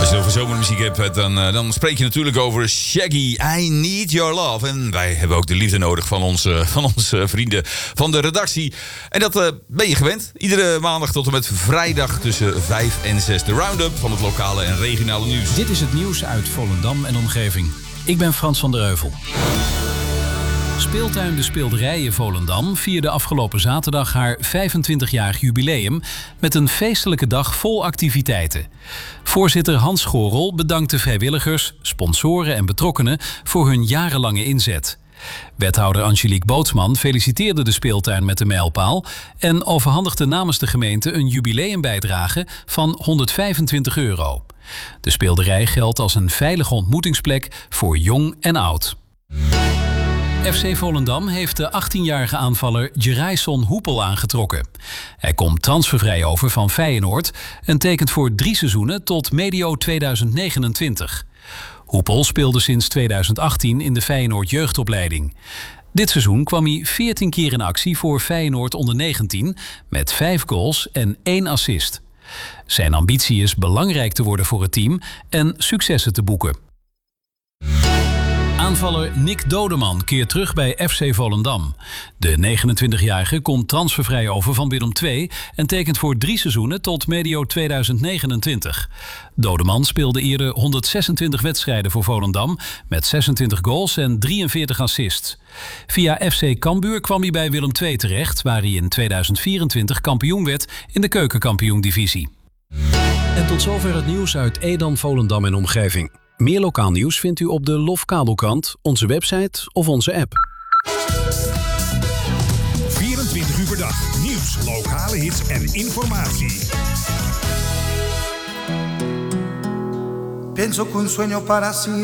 Als je het over zomermuziek hebt, dan spreek je natuurlijk over Shaggy, I Need Your Love. En wij hebben ook de liefde nodig van onze vrienden van de redactie. En dat ben je gewend. Iedere maandag tot en met vrijdag tussen 5 en 6. De round-up van het lokale en regionale nieuws. Dit is het nieuws uit Volendam en omgeving. Ik ben Frans van der Heuvel. Speeltuin De Speelderij in Volendam vierde afgelopen zaterdag haar 25-jarig jubileum met een feestelijke dag vol activiteiten. Voorzitter Hans Schorel bedankt de vrijwilligers, sponsoren en betrokkenen voor hun jarenlange inzet. Wethouder Angelique Bootsman feliciteerde de speeltuin met de mijlpaal en overhandigde namens de gemeente een jubileumbijdrage van €125. De speelderij geldt als een veilige ontmoetingsplek voor jong en oud. FC Volendam heeft de 18-jarige aanvaller Jerayson Hoepel aangetrokken. Hij komt transfervrij over van Feyenoord en tekent voor 3 seizoenen tot medio 2029. Hoepel speelde sinds 2018 in de Feyenoord jeugdopleiding. Dit seizoen kwam hij 14 keer in actie voor Feyenoord onder 19 met 5 goals en 1 assist. Zijn ambitie is belangrijk te worden voor het team en successen te boeken. Aanvaller Nick Dodeman keert terug bij FC Volendam. De 29-jarige komt transfervrij over van Willem II en tekent voor 3 seizoenen tot medio 2029. Dodeman speelde eerder 126 wedstrijden voor Volendam met 26 goals en 43 assists. Via FC Cambuur kwam hij bij Willem II terecht, waar hij in 2024 kampioen werd in de keukenkampioen-divisie. En tot zover het nieuws uit Edam, Volendam en omgeving. Meer lokaal nieuws vindt u op de Lofkabelkrant, onze website of onze app. 24 uur per dag. Nieuws, lokale hits en informatie. Penso que un sueño para